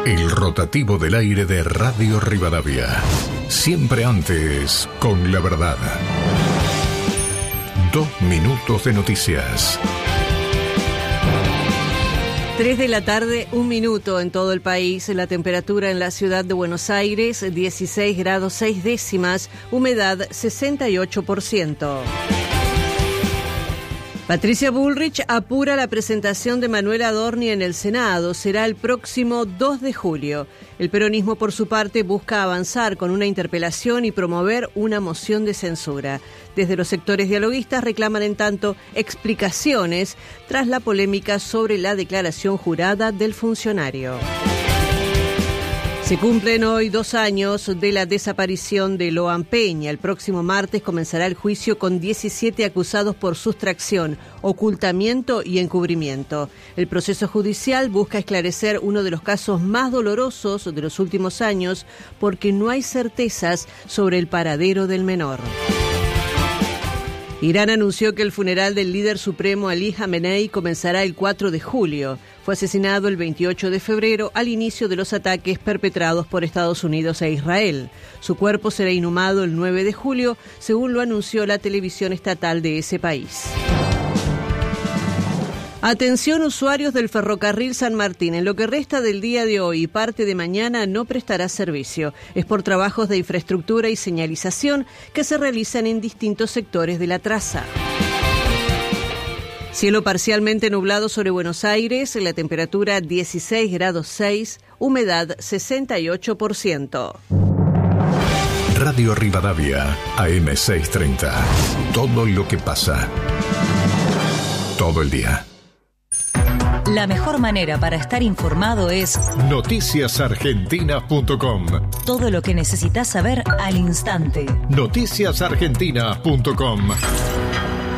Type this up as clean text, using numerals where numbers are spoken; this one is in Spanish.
El rotativo del aire de Radio Rivadavia. Siempre antes, con la verdad. 2 minutos de noticias. 3 de la tarde, 1 minuto en todo el país. La temperatura en la ciudad de Buenos Aires, 16 grados 6 décimas, humedad 68%. Patricia Bullrich apura la presentación de Manuel Adorni en el Senado. Será el próximo 2 de julio. El peronismo, por su parte, busca avanzar con una interpelación y promover una moción de censura. Desde los sectores dialoguistas reclaman, en tanto, explicaciones tras la polémica sobre la declaración jurada del funcionario. Se cumplen hoy 2 años de la desaparición de Loan Peña. El próximo martes comenzará el juicio con 17 acusados por sustracción, ocultamiento y encubrimiento. El proceso judicial busca esclarecer uno de los casos más dolorosos de los últimos años porque no hay certezas sobre el paradero del menor. Irán anunció que el funeral del líder supremo Ali Jamenei comenzará el 4 de julio. Fue asesinado el 28 de febrero al inicio de los ataques perpetrados por Estados Unidos e Israel. Su cuerpo será inhumado el 9 de julio, según lo anunció la televisión estatal de ese país. Atención, usuarios del ferrocarril San Martín. En lo que resta del día de hoy y parte de mañana no prestará servicio. Es por trabajos de infraestructura y señalización que se realizan en distintos sectores de la traza. Cielo parcialmente nublado sobre Buenos Aires, la temperatura 16 grados 6, humedad 68%. Radio Rivadavia, AM 630. Todo lo que pasa. Todo el día. La mejor manera para estar informado es noticiasargentinas.com. Todo lo que necesitas saber al instante. Noticiasargentinas.com.